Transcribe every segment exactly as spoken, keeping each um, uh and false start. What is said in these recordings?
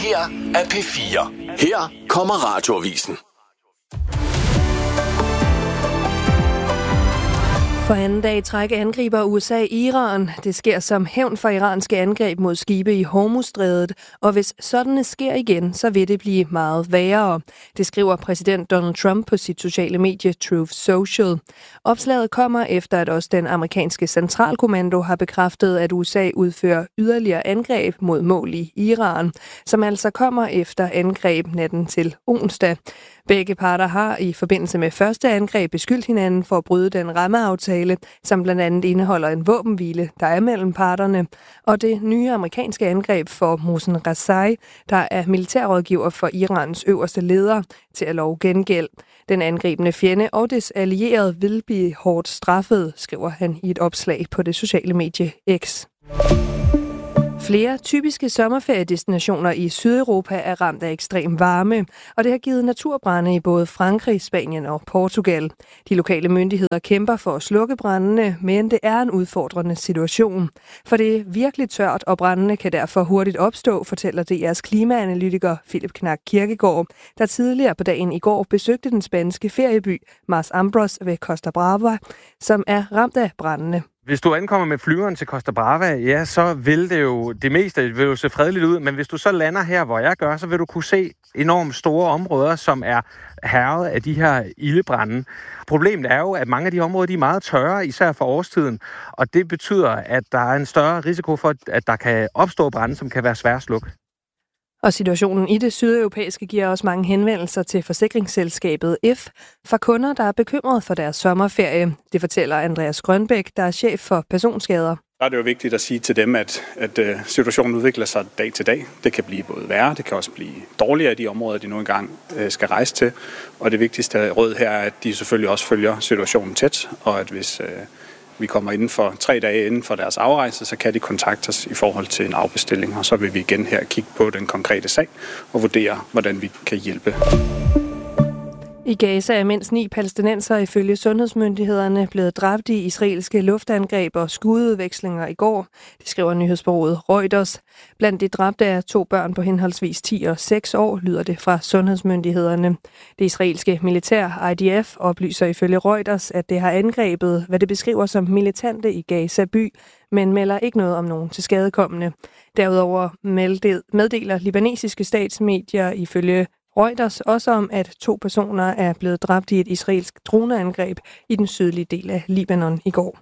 her er P fire. Her kommer Radioavisen. For anden dag i træk angriber U S A Iran. Det sker som hævn for iranske angreb mod skibe i Hormuzstrædet, og hvis sådanne sker igen, så vil det blive meget værre. Det skriver præsident Donald Trump på sit sociale medie Truth Social. Opslaget kommer efter, at også den amerikanske centralkommando har bekræftet, at U S A udfører yderligere angreb mod mål i Iran, som altså kommer efter angreb natten til onsdag. Begge parter har i forbindelse med første angreb beskyldt hinanden for at bryde den rammeaftale, som blandt andet indeholder en våbenhvile, der er mellem parterne, og det nye amerikanske angreb for Mohsen Rezai, der er militærrådgiver for Irans øverste leder, til at love gengæld. Den angribende fjende og dets allierede vil blive hårdt straffet, skriver han i et opslag på det sociale medie X. Flere typiske sommerferiedestinationer i Sydeuropa er ramt af ekstrem varme, og det har givet naturbrande i både Frankrig, Spanien og Portugal. De lokale myndigheder kæmper for at slukke brændene, men det er en udfordrende situation. For det er virkelig tørt, og brændene kan derfor hurtigt opstå, fortæller D R's klimaanalytiker Philip Knack Kirkegaard, der tidligere på dagen i går besøgte den spanske ferieby Mas Ambros ved Costa Brava, som er ramt af brændene. Hvis du ankommer med flyveren til Costa Brava, ja, så vil det jo, det meste vil jo se fredeligt ud, men hvis du så lander her, hvor jeg gør, så vil du kunne se enormt store områder, som er hærget af de her ildebrande. Problemet er jo, at mange af de områder, de er meget tørre, især for årstiden, og det betyder, at der er en større risiko for, at der kan opstå brande, som kan være svære at slukke. Og situationen i det sydeuropæiske giver også mange henvendelser til forsikringsselskabet F fra kunder, der er bekymrede for deres sommerferie. Det fortæller Andreas Grønbæk, der er chef for personskader. Der er det jo vigtigt at sige til dem, at, at situationen udvikler sig dag til dag. Det kan blive både værre, det kan også blive dårligere i de områder, de nu engang skal rejse til. Og det vigtigste råd her er, at de selvfølgelig også følger situationen tæt, og at hvis vi kommer inden for tre dage inden for deres afrejse, så kan de kontakte os i forhold til en afbestilling, og så vil vi igen her kigge på den konkrete sag og vurdere, hvordan vi kan hjælpe. I Gaza er mindst ni palæstinensere ifølge sundhedsmyndighederne blevet dræbt i israelske luftangreb og skududvekslinger i går. Det skriver nyhedsbureauet Reuters. Blandt de dræbte er to børn på henholdsvis ti og seks år, lyder det fra sundhedsmyndighederne. Det israelske militær I D F oplyser ifølge Reuters, at det har angrebet, hvad det beskriver som militante i Gaza by, men melder ikke noget om nogen til skadekommende. Derudover meddeler libanesiske statsmedier ifølge Reuters også om, at to personer er blevet dræbt i et israelsk droneangreb i den sydlige del af Libanon i går.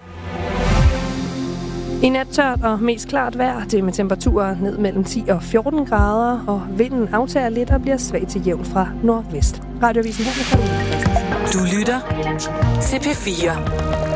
I nat tørt og mest klart vejr, det med temperaturer ned mellem ti og fjorten grader, og vinden aftager lidt og bliver svag til jævn fra nordvest. Radioavisen her med Karoline Christensen. Du lytter til P fire.